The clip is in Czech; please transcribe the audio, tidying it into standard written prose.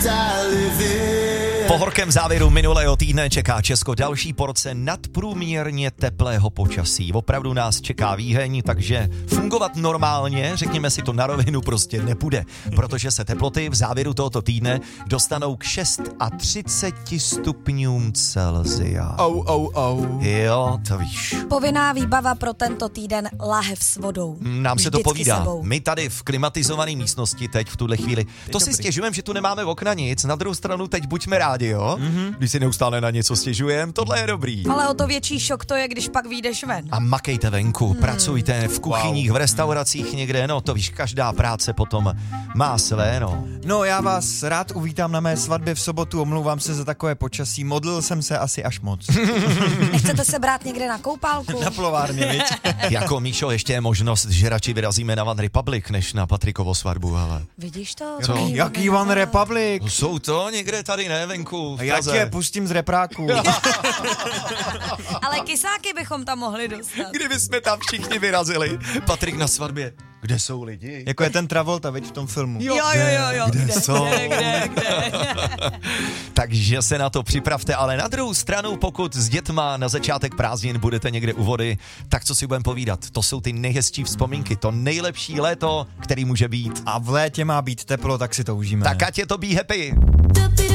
Po horkém závěru minulého týdne čeká Česko další porce nadprůměrně teplého počasí. Opravdu nás čeká výheň, takže fungovat normálně, řekněme si to na rovinu, prostě nepůjde, protože se teploty v závěru tohoto týdne dostanou k 36 stupňům Celsia. Jo, to víš. Povinná výbava pro tento týden lahev s vodou. Nám se to Vždycky povídá. sebou. My tady v klimatizované místnosti teď v tuhle chvíli. To si stěžujeme, že tu nemáme okna nic. Na druhou stranu teď buďme rádi, jo? Když si neustále na něco stěžujeme, tohle je dobrý. Ale o to větší šok to je, když pak vyjdeš ven. A makejte venku, pracujte v kuchyních, v restauracích někde, no to víš, každá práce potom má své, no. No, já vás rád uvítám na mé svatbě v sobotu, omlouvám se za takové počasí, modlil jsem se asi až moc. Nechcete se brát někde na koupálku? Na plovárně, viď? Jako Míšo, ještě je možnost, že radši vyrazíme na One Republic, než na Patrikovo svatbu, ale... Vidíš to? Co? Jaký One Republic? Jsou to někde tady, ne, venku, v Já Praze. tě pustím z repráku. Ale kysáky bychom tam mohli dostat. Kdyby jsme tam všichni vyrazili. Patrik na svatbě. Kde jsou lidi? Jako je ten Travolta, viď, v tom filmu. Jo. Kde jsou? Kde? Takže se na to připravte, ale na druhou stranu, pokud s dětma na začátek prázdnin budete někde u vody, tak co si budeme povídat? To jsou ty nejhezčí vzpomínky, to nejlepší léto, který může být. A v létě má být teplo, tak si to užijeme. Tak ať je to be happy.